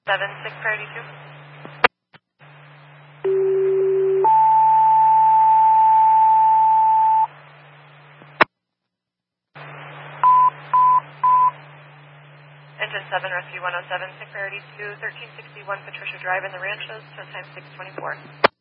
7-6 priority 2. Engine 7, Rescue 107, 6 priority 2, 1361 Patricia Drive in the Ranchos, tow time 6:24.